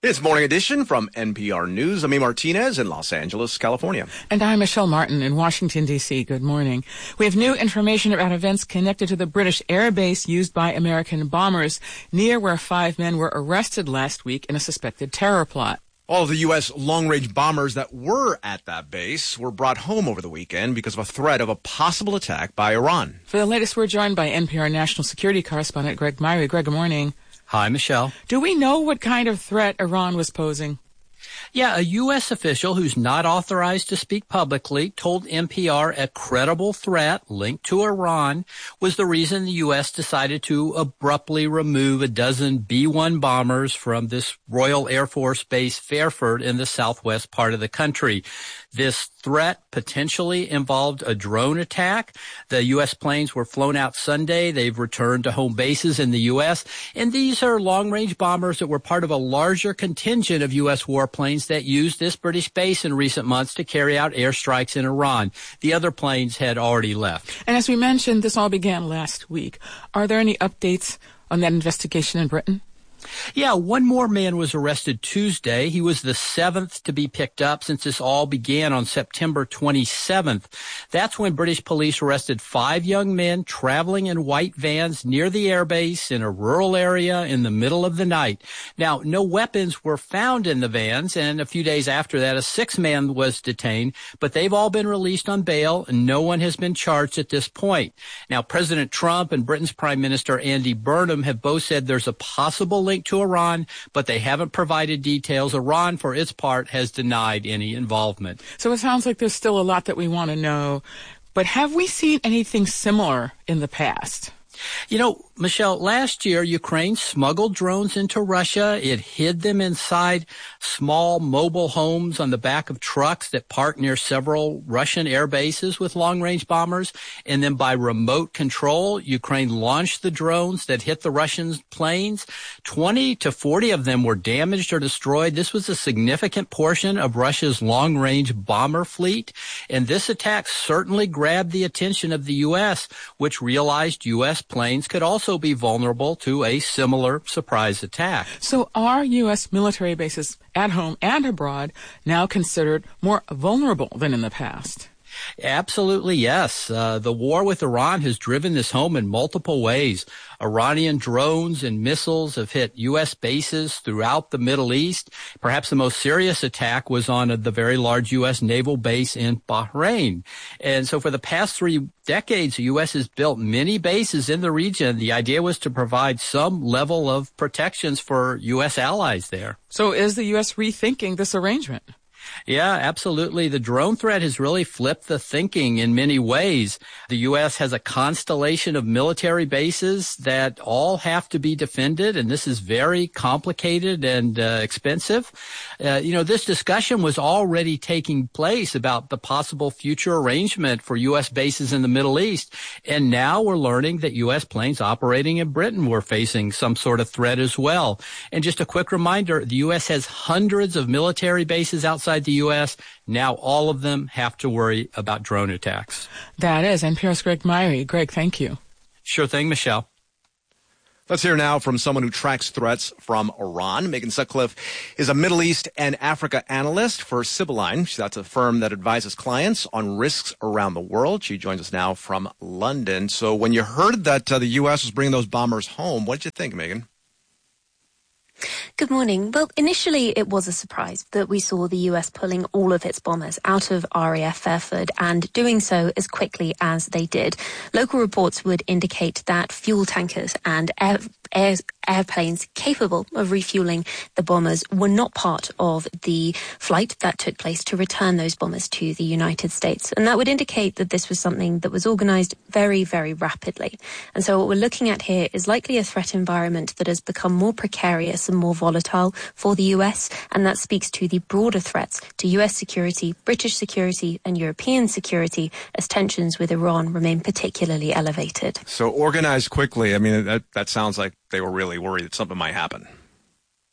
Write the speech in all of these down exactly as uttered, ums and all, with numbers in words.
It's Morning Edition from N P R News. I'm E. Martinez in Los Angeles, California. And I'm Michelle Martin in Washington, D C Good morning. We have new information about events connected to the British air base used by American bombers near where five men were arrested last week in a suspected terror plot. All of the U S long-range bombers that were at that base were brought home over the weekend because of a threat of a possible attack by Iran. For the latest, we're joined by N P R national security correspondent Greg Myrie. Greg, good morning. Hi, Michelle. Do we know what kind of threat Iran was posing? Yeah, a U S official who's not authorized to speak publicly told N P R a credible threat linked to Iran was the reason the U S decided to abruptly remove a dozen B one bombers from this Royal Air Force Base Fairford in the southwest part of the country. This threat potentially involved a drone attack. The U S planes were flown out Sunday. They've returned to home bases in the U S. And these are long-range bombers that were part of a larger contingent of U S warplanes that used this British base in recent months to carry out airstrikes in Iran. The other planes had already left. And as we mentioned, this all began last week. Are there any updates on that investigation in Britain? Yeah, one more man was arrested Tuesday. He was the seventh to be picked up since this all began on September twenty-seventh. That's when British police arrested five young men traveling in white vans near the airbase in a rural area in the middle of the night. Now, no weapons were found in the vans, and a few days after that, a sixth man was detained, but they've all been released on bail, and no one has been charged at this point. Now, President Trump and Britain's Prime Minister Andy Burnham have both said there's a possible link to Iran, but they haven't provided details. Iran, for its part, has denied any involvement. So it sounds like there's still a lot that we want to know. But have we seen anything similar in the past? You know, Michelle, last year, Ukraine smuggled drones into Russia. It hid them inside small mobile homes on the back of trucks that parked near several Russian air bases with long-range bombers. And then by remote control, Ukraine launched the drones that hit the Russian planes. twenty to forty of them were damaged or destroyed. This was a significant portion of Russia's long-range bomber fleet. And this attack certainly grabbed the attention of the U S, which realized U S planes could also be vulnerable to a similar surprise attack. So are U S military bases at home and abroad now considered more vulnerable than in the past? Absolutely, yes. Uh, the war with Iran has driven this home in multiple ways. Iranian drones and missiles have hit U S bases throughout the Middle East. Perhaps the most serious attack was on a, the very large U S naval base in Bahrain. And so for the past three decades, the U S has built many bases in the region. The idea was to provide some level of protections for U S allies there. So is the U S rethinking this arrangement? Yeah, absolutely. The drone threat has really flipped the thinking in many ways. The U S has a constellation of military bases that all have to be defended, and this is very complicated and uh, expensive. Uh, you know, this discussion was already taking place about the possible future arrangement for U S bases in the Middle East, and now we're learning that U S planes operating in Britain were facing some sort of threat as well. And just a quick reminder, the U S has hundreds of military bases outside the U S. Now all of them have to worry about drone attacks. That is N P R's Greg Myrie. Greg, thank you. Sure thing, Michelle. Let's hear now from someone who tracks threats from Iran. Megan Sutcliffe is a Middle East and Africa analyst for Sibylline. That's a firm that advises clients on risks around the world. She joins us now from London. So when you heard that uh, the U S was bringing those bombers home, what did you think, Megan? Good morning. Well, initially it was a surprise that we saw the U S pulling all of its bombers out of R A F Fairford and doing so as quickly as they did. Local reports would indicate that fuel tankers and air, air, airplanes capable of refueling the bombers were not part of the flight that took place to return those bombers to the United States. And that would indicate that this was something that was organized very, very rapidly. And so what we're looking at here is likely a threat environment that has become more precarious and more volatile for the U S, and that speaks to the broader threats to U S security, British security, and European security as tensions with Iran remain particularly elevated. So organized quickly. I mean, that, that sounds like they were really worried that something might happen.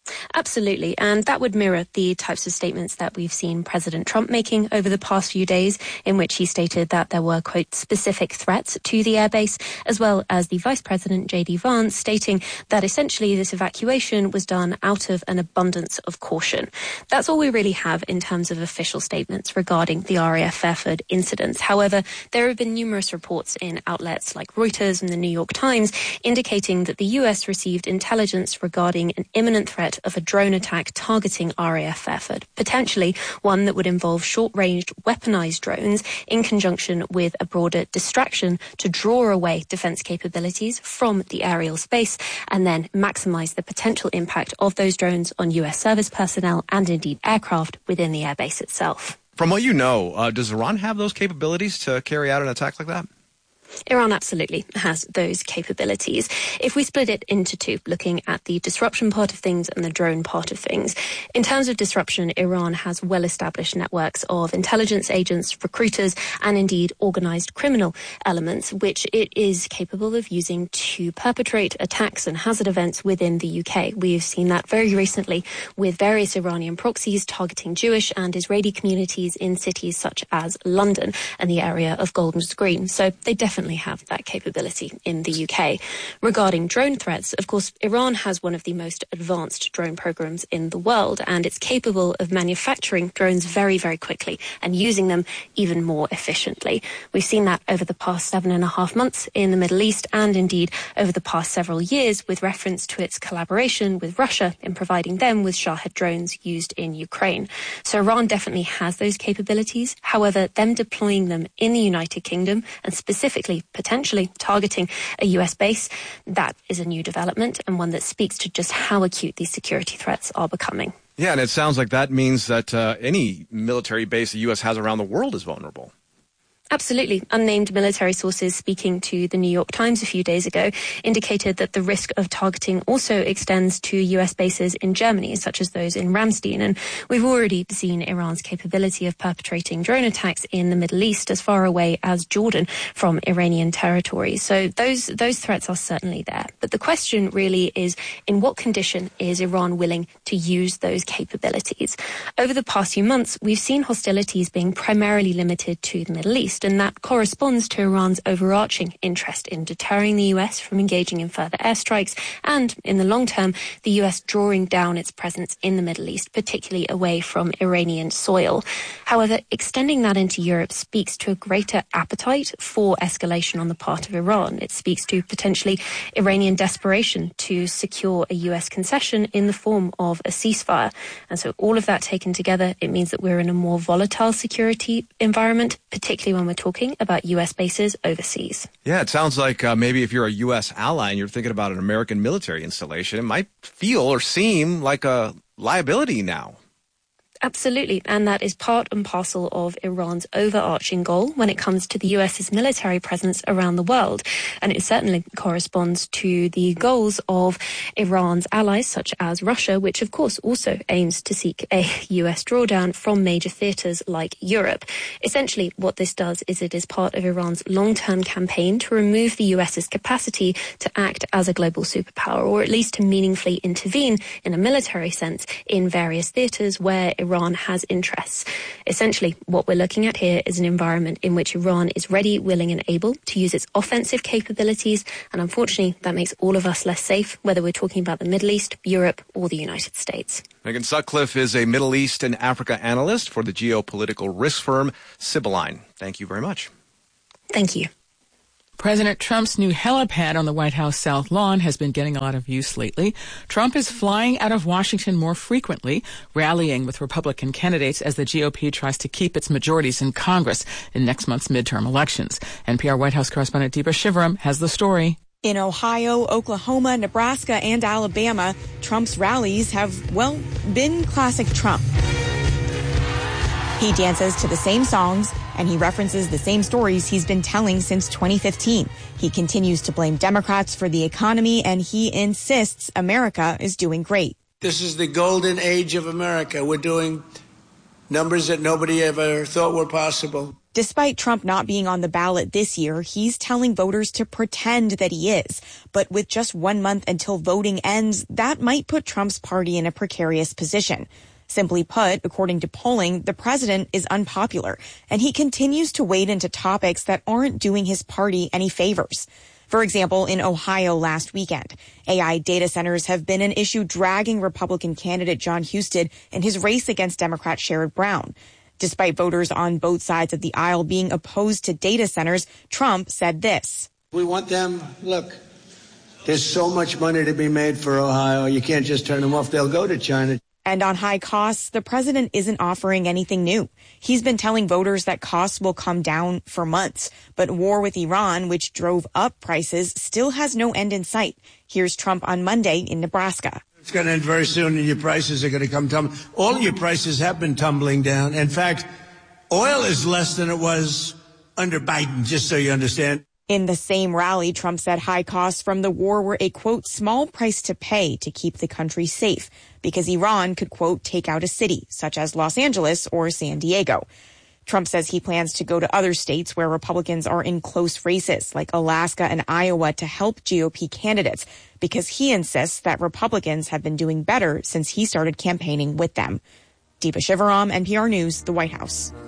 Absolutely. And that would mirror the types of statements that we've seen President Trump making over the past few days, in which he stated that there were, quote, specific threats to the airbase, as well as the Vice President, J D Vance, stating that essentially this evacuation was done out of an abundance of caution. That's all we really have in terms of official statements regarding the R A F Fairford incidents. However, there have been numerous reports in outlets like Reuters and the New York Times indicating that the U S received intelligence regarding an imminent threat of a drone attack targeting R A F Fairford, potentially one that would involve short-ranged weaponized drones in conjunction with a broader distraction to draw away defense capabilities from the aerial space and then maximize the potential impact of those drones on U S service personnel and indeed aircraft within the airbase itself. From what you know, uh, does Iran have those capabilities to carry out an attack like that? Iran absolutely has those capabilities. If we split it into two, looking at the disruption part of things and the drone part of things, in terms of disruption, Iran has well-established networks of intelligence agents, recruiters, and indeed organized criminal elements, which it is capable of using to perpetrate attacks and hazard events within the U K. We've seen that very recently with various Iranian proxies targeting Jewish and Israeli communities in cities such as London and the area of Golders Green. So they definitely have that capability in the U K. Regarding drone threats, of course, Iran has one of the most advanced drone programs in the world, and it's capable of manufacturing drones very, very quickly and using them even more efficiently. We've seen that over the past seven and a half months in the Middle East and indeed over the past several years with reference to its collaboration with Russia in providing them with Shahed drones used in Ukraine. So Iran definitely has those capabilities. However, them deploying them in the United Kingdom and specifically potentially targeting a U S base, that is a new development and one that speaks to just how acute these security threats are becoming. Yeah, and it sounds like that means that uh, any military base the U S has around the world is vulnerable. Absolutely. Unnamed military sources speaking to the New York Times a few days ago indicated that the risk of targeting also extends to U S bases in Germany, such as those in Ramstein. And we've already seen Iran's capability of perpetrating drone attacks in the Middle East as far away as Jordan from Iranian territory. So those those threats are certainly there. But the question really is, in what condition is Iran willing to use those capabilities? Over the past few months, we've seen hostilities being primarily limited to the Middle East. And that corresponds to Iran's overarching interest in deterring the U S from engaging in further airstrikes and, in the long term, the U S drawing down its presence in the Middle East, particularly away from Iranian soil. However, extending that into Europe speaks to a greater appetite for escalation on the part of Iran. It speaks to potentially Iranian desperation to secure a U S concession in the form of a ceasefire. And so all of that taken together, it means that we're in a more volatile security environment, particularly when we're talking about U S bases overseas. Yeah, it sounds like uh, maybe if you're a U S ally and you're thinking about an American military installation, it might feel or seem like a liability now. Absolutely, and that is part and parcel of Iran's overarching goal when it comes to the U S's military presence around the world. And it certainly corresponds to the goals of Iran's allies, such as Russia, which of course also aims to seek a U S drawdown from major theatres like Europe. Essentially, what this does is it is part of Iran's long-term campaign to remove the U S's capacity to act as a global superpower, or at least to meaningfully intervene in a military sense in various theatres where Iran has interests. Essentially, what we're looking at here is an environment in which Iran is ready, willing and able to use its offensive capabilities. And unfortunately, that makes all of us less safe, whether we're talking about the Middle East, Europe or the United States. Megan Sutcliffe is a Middle East and Africa analyst for the geopolitical risk firm Sibylline. Thank you very much. Thank you. President Trump's new helipad on the White House South Lawn has been getting a lot of use lately. Trump is flying out of Washington more frequently, rallying with Republican candidates as the G O P tries to keep its majorities in Congress in next month's midterm elections. N P R White House correspondent Deepa Shivaram has the story. In Ohio, Oklahoma, Nebraska, and Alabama, Trump's rallies have, well, been classic Trump. He dances to the same songs, and he references the same stories he's been telling since twenty fifteen. He continues to blame Democrats for the economy, and he insists America is doing great. This is the golden age of America. We're doing numbers that nobody ever thought were possible. Despite Trump not being on the ballot this year, he's telling voters to pretend that he is. But with just one month until voting ends, that might put Trump's party in a precarious position. Simply put, according to polling, the president is unpopular, and he continues to wade into topics that aren't doing his party any favors. For example, in Ohio last weekend, A I data centers have been an issue dragging Republican candidate Jon Husted in his race against Democrat Sherrod Brown. Despite voters on both sides of the aisle being opposed to data centers, Trump said this. We want them, look, there's so much money to be made for Ohio. You can't just turn them off. They'll go to China. And on high costs, the president isn't offering anything new. He's been telling voters that costs will come down for months. But war with Iran, which drove up prices, still has no end in sight. Here's Trump on Monday in Nebraska. It's going to end very soon, and your prices are going to come tumbling. All your prices have been tumbling down. In fact, oil is less than it was under Biden, just so you understand. In the same rally, Trump said high costs from the war were a, quote, small price to pay to keep the country safe because Iran could, quote, take out a city, such as Los Angeles or San Diego. Trump says he plans to go to other states where Republicans are in close races, like Alaska and Iowa, to help G O P candidates because he insists that Republicans have been doing better since he started campaigning with them. Deepa Shivaram, N P R News, the White House.